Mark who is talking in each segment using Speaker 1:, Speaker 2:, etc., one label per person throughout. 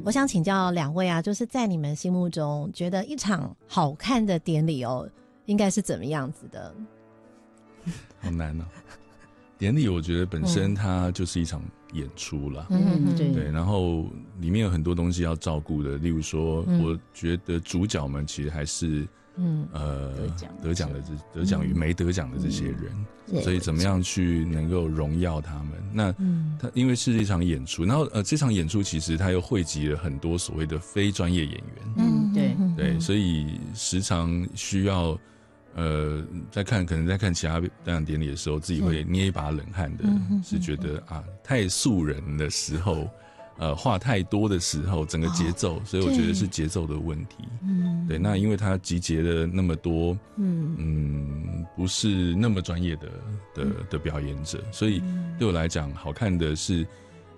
Speaker 1: 我想请教两位啊，就是在你们心目中觉得一场好看的典礼哦，应该是怎么样子的？
Speaker 2: 好难哦。典礼我觉得本身它就是一场演出啦，对，然后里面有很多东西要照顾的，例如说，我觉得主角们其实还是得奖与没得奖的这些人，所以怎么样去能够荣耀他们？那它因为是一场演出，然后这场演出其实它又汇集了很多所谓的非专业演员，对，所以时常需要。可能在看其他颁奖典礼的时候，自己会捏一把冷汗的，是觉得太素人的时候，话太多的时候，整个节奏，所以我觉得是节奏的问题。对，那因为它集结了那么多，不是那么专业的表演者，所以对我来讲，好看的是，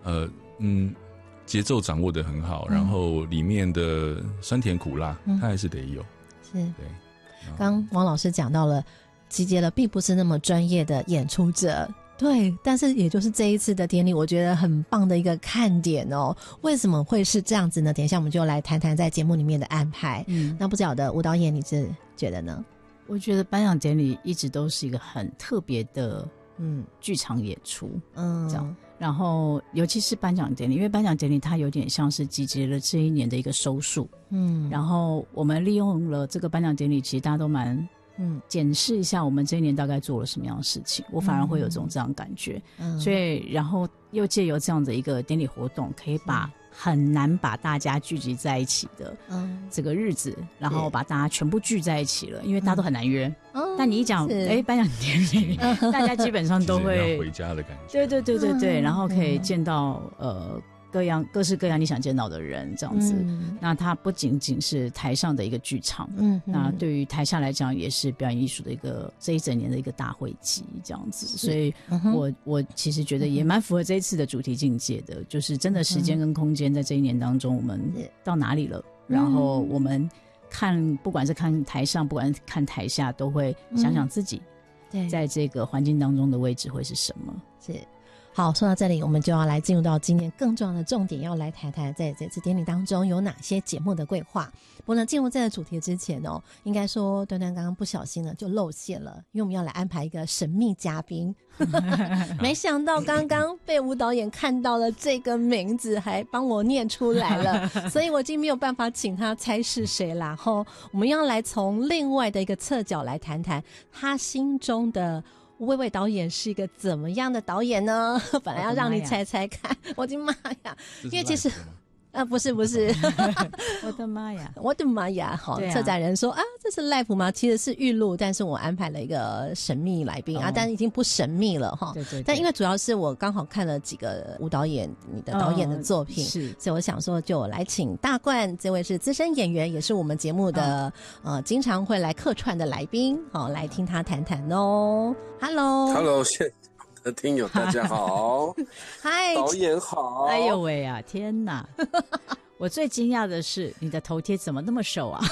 Speaker 2: 节奏掌握得很好，然后里面的酸甜苦辣，它还是得有，
Speaker 1: 是对。刚王老师讲到了集结了并不是那么专业的演出者，对，但是也就是这一次的典礼我觉得很棒的一个看点哦。为什么会是这样子呢？等一下我们就来谈谈在节目里面的安排。那不晓得吴导演你是觉得呢？
Speaker 3: 我觉得颁奖典礼一直都是一个很特别的剧场演出，这样。然后尤其是颁奖典礼，因为颁奖典礼它有点像是集结了这一年的一个收束，然后我们利用了这个颁奖典礼，其实大家都蛮检视一下我们这一年大概做了什么样的事情，我反而会有这样的感觉，所以然后又借由这样的一个典礼活动，可以把很难把大家聚集在一起的这个日子，然后把大家全部聚在一起了，因为大家都很难约。但你一讲颁奖典礼，大家基本上都会
Speaker 2: 要回家的感觉。
Speaker 3: 对，然后可以见到各式各样你想见到的人，这样子。那它不仅仅是台上的一个剧场，那对于台下来讲也是表演艺术的这一整年的一个大汇集，这样子。所以我其实觉得也蛮符合这一次的主题境界的，就是真的时间跟空间在这一年当中我们到哪里了，然后我们不管是看台上不管是看台下，都会想想自己在这个环境当中的位置会是什么。
Speaker 1: 是。好，说到这里我们就要来进入到今年更重要的重点，要来谈谈在这次典礼当中有哪些节目的规划。不过呢，进入这个主题之前哦，应该说端端刚刚不小心呢就露馅了，因为我们要来安排一个神秘嘉宾没想到刚刚被吴导演看到了这个名字还帮我念出来了所以我已经没有办法请他猜是谁啦。然后我们要来从另外的一个侧角来谈谈他心中的吴伟伟导演是一个怎么样的导演呢？本来要让你猜猜看，我的妈呀！因为其实不是
Speaker 3: 我的妈呀，
Speaker 1: 我的妈呀！好，策展人说这是 live 吗？其实是预录，但是我安排了一个神秘来宾但已经不神秘了哈。对，但因为主要是我刚好看了几个吴导演你的导演的作品，是，所以我想说就来请大冠，这位是资深演员，也是我们节目的经常会来客串的来宾，好，来听他谈谈哦。
Speaker 4: Hello， 现场的听友大家好，
Speaker 1: 嗨，
Speaker 4: 导演好。
Speaker 3: 哎呦喂啊，天哪！我最惊讶的是你的头贴怎么那么瘦啊？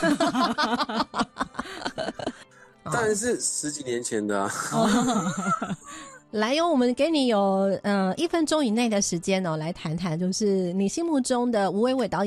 Speaker 4: 当然是10几年前的
Speaker 1: 来哟，我们给你有1分钟以内的时间来谈谈，就是你心目中的吴伟伟导演